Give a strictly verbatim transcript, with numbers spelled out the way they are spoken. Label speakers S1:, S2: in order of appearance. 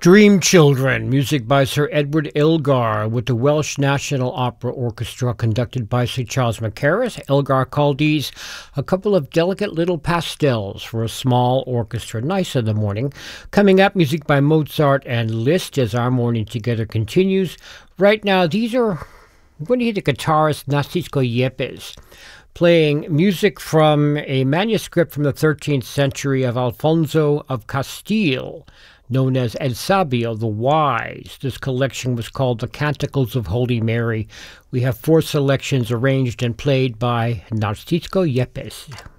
S1: Dream Children, music by Sir Edward Elgar with the Welsh National Opera Orchestra conducted by Sir Charles Mackerras. Elgar called these a couple of delicate little pastels for a small orchestra. Nice in the morning. Coming up, music by Mozart and Liszt as our morning together continues. Right now, these are, I'm going to hear the guitarist Narciso Yepes playing music from a manuscript from the thirteenth century of Alfonso of Castile, known as El Sabio, the Wise. This collection was called The Canticles of Holy Mary. We have four selections arranged and played by Narciso Yepes.